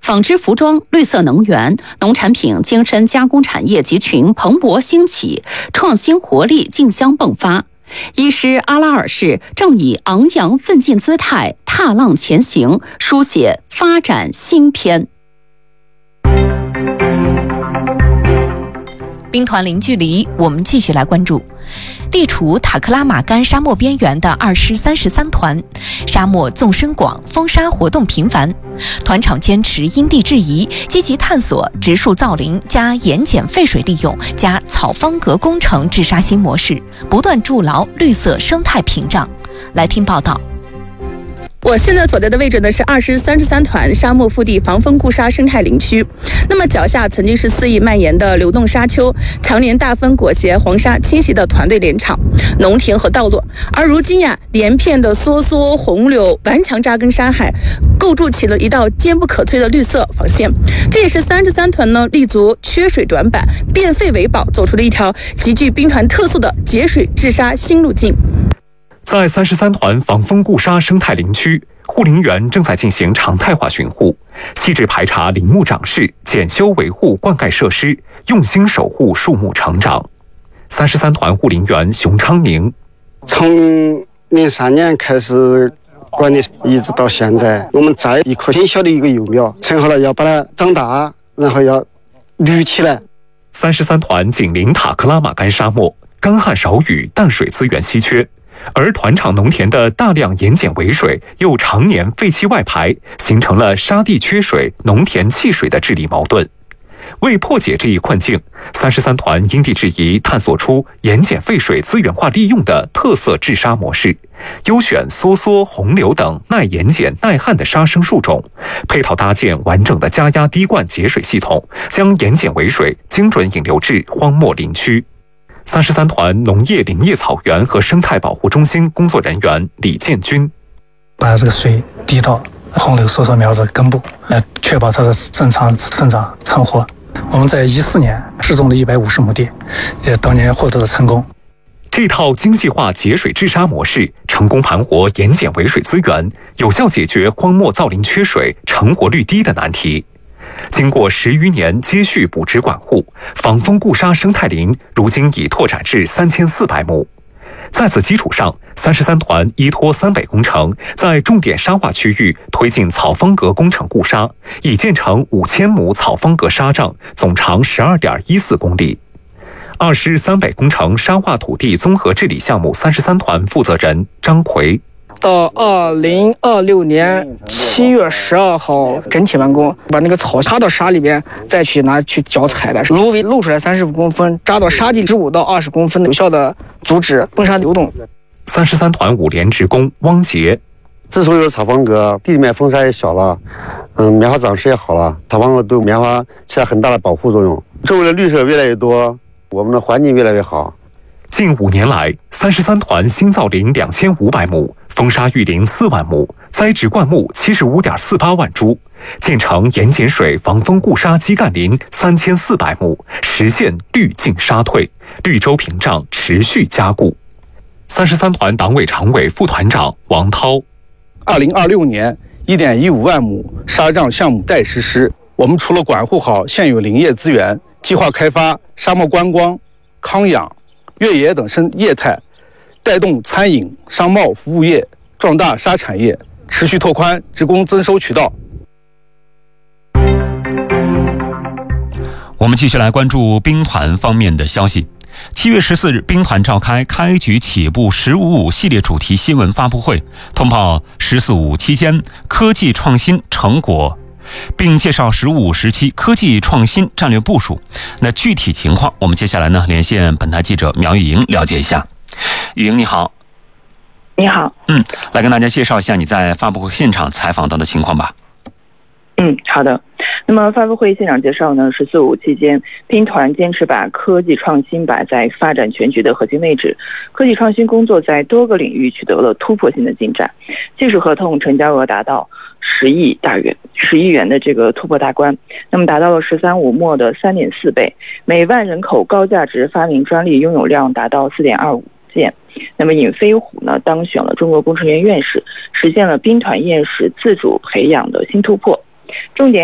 纺织服装、绿色能源、农产品精深加工产业集群蓬勃兴起，创新活力竞相迸发。伊施阿拉尔市正以昂扬奋进姿态踏浪前行，书写发展新篇。 兵团零距离，我们继续来关注地处塔克拉玛干沙漠边缘的2师33团。沙漠纵深广，风沙活动频繁，团长坚持因地制宜，积极探索植树造林加盐碱废水利用加草方格工程治沙新模式，不断筑牢绿色生态屏障。来听报道。 我现在所在的位置呢是2师33团沙漠腹地防风固沙生态林区。那么脚下曾经是肆意蔓延的流动沙丘，常年大风裹挟黄沙侵袭的团队连场、农田和道路。而如今呀，连片的梭梭、红柳顽强扎根沙海，构筑起了一道坚不可摧的绿色防线。这也是33团呢立足缺水短板、变废为宝，走出了一条极具兵团特色的节水治沙新路径。 在33团防风固沙生态林区，护林员正在进行常态化巡护，细致排查林木长势，检修维护灌溉设施，用心守护树木成长。33团护林员熊昌明， 从03年开始管理，一直到现在，我们栽一棵很小的一个幼苗，成好了要把它长大，然后要绿起来。 33团紧邻塔克拉玛干沙漠，干旱少雨，淡水资源稀缺。而团场农田的大量盐碱围水又常年废气外排，形成了沙地缺水、农田弃水的治理矛盾。为破解这一困境，33团因地制宜探索出盐碱废水资源化利用的特色治沙模式，优选梭梭、红柳等耐盐碱、耐旱的沙生树种，配套搭建完整的加压滴灌节水系统，将盐碱围水精准引流至荒漠林区。33团农业林业草原和生态保护中心工作人员李建军， 把这个水滴到红柳梭梭苗的根部，来确保它的正常生长成活。我们在14年试种了150亩地，也当年获得了成功。 这套精细化节水治沙模式，成功盘活盐碱围水资源，有效解决荒漠造林缺水、成活率低的难题。经过10余年接续补植管护，防风固沙生态林如今已拓展至3400亩。在此基础上，33团依托三北工程，在重点沙化区域推进草方格工程固沙，已建成5000亩草方格沙障，总长12.14公里。2师三北工程沙化土地综合治理项目33团负责人张奎， 到2026年7月12号整体完工，把那个草插到沙里边，再去拿去脚踩的，芦苇露出来35公分，扎到沙地15到20公分，有效的阻止崩沙流动。 33团5连职工汪杰， 自从有了草方格，地面风沙也小了，棉花长势也好了，草方格对棉花起到很大的保护作用，周围的绿色越来越多，我们的环境越来越好。 近5年来，33团新造林2500亩，风沙育林4万亩，栽植灌木75.48万株，建成盐碱水防风固沙基干林3400亩，实现绿进沙退，绿洲屏障持续加固。33团党委常委副团长王涛 ，2026年1.15万亩沙障项目待实施。我们除了管护好现有林业资源，计划开发沙漠观光、康养、越野等生业态，带动餐饮、商贸服务业，壮大沙产业，持续拓宽职工增收渠道。 我们继续来关注兵团方面的消息。7月14日，兵团召开开局起步“15+5”系列主题新闻发布会，通报“14+5”期间科技创新成果，并介绍“15+5”时期科技创新战略部署。那具体情况，我们接下来呢连线本台记者苗玉莹了解一下。玉莹你好。 你好。 来跟大家介绍一下你在发布会现场采访到的情况吧。 好的。那么发布会现场介绍呢，“14+5”期间，兵团坚持把科技创新摆在发展全局的核心位置，科技创新工作在多个领域取得了突破性的进展，技术合同成交额达到10亿元的这个突破大关，那么达到了“13+5”末的3.4倍，每万人口高价值发明专利拥有量达到4.25件。那么尹飞虎呢当选了中国工程院院士，实现了兵团院士自主培养的新突破。重点